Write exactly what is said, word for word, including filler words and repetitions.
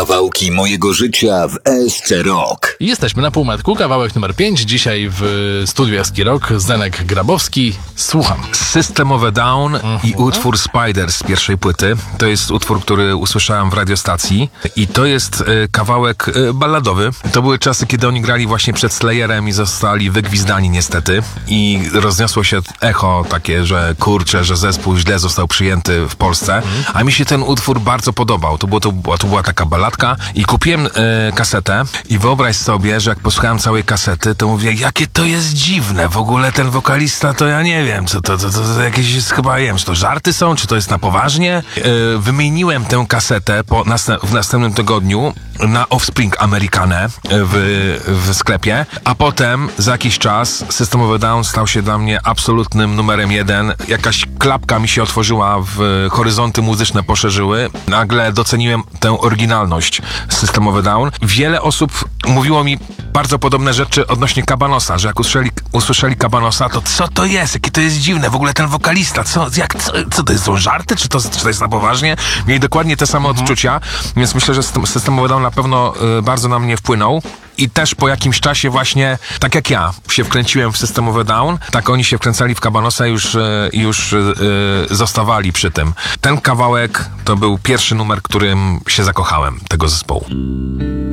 Kawałki mojego życia w S C Rock. Jesteśmy na półmetku, kawałek numer pięć. Dzisiaj w studiu Jaski Rock Zdenek Grabowski. Słucham. System of a Down mhm. i utwór Spider z pierwszej płyty. To jest utwór, który usłyszałem w radiostacji i to jest y, kawałek y, balladowy. To były czasy, kiedy oni grali właśnie przed Slayerem i zostali wygwizdani niestety i rozniosło się echo takie, że kurczę, że zespół źle został przyjęty w Polsce, mhm. a mi się ten utwór bardzo podobał. To, było, to, była, to była taka balladka i kupiłem y, kasetę i wyobraź sobie, że jak posłuchałem całej kasety, to mówię, jakie to jest dziwne. W ogóle ten wokalista, to ja nie wiem, co to, to, to, to jakieś jest chyba, nie wiem, czy to żarty są, czy to jest na poważnie. Yy, wymieniłem tę kasetę po następ, w następnym tygodniu na Offspring Americanę w, w sklepie, a potem za jakiś czas System of a Down stał się dla mnie absolutnym numerem jeden. Jakaś klapka mi się otworzyła, w horyzonty muzyczne poszerzyły. Nagle doceniłem tę oryginalność System of a Down. Wiele osób mówiło mi bardzo podobne rzeczy odnośnie Cabanosa, że jak usłyszeli, usłyszeli Cabanosa, to co to jest? Jakie to jest dziwne? W ogóle ten wokalista, co, jak, co, co to jest? Są żarty? Czy to, czy to jest na poważnie? Mieli dokładnie te same mhm. odczucia, więc myślę, że System of a Down na pewno y, bardzo na mnie wpłynął. I też po jakimś czasie właśnie, tak jak ja się wkręciłem w System of a Down, tak oni się wkręcali w Cabanosa i już, już yy, zostawali przy tym. Ten kawałek to był pierwszy numer, którym się zakochałem tego zespołu.